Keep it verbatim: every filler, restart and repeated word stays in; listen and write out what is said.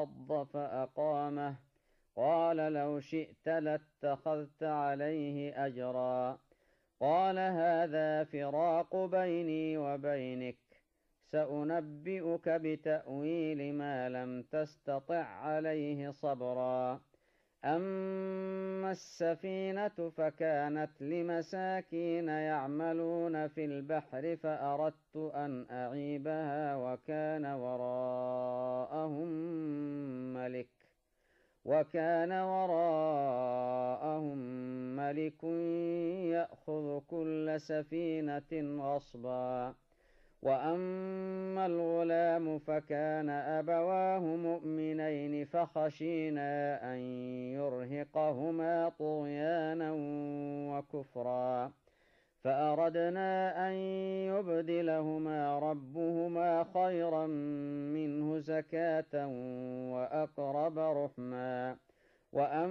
انقض فأقامه قال لو شئت لاتخذت عليه أجرا قال هذا فراق بيني وبينك سأنبئك بتأويل ما لم تستطع عليه صبرا أما السفينة فكانت لمساكين يعملون في البحر فأردت أن أعيبها وكان وراءهم ملك وكان وراءهم ملك يأخذ كل سفينة غصبا وأما الغلام فكان أبواه مؤمنين فخشينا أن يرهقهما طغيانا وكفرا فأردنا أن يبدلهما ربهما خيرا منه زكاة وأقرب رحما وأما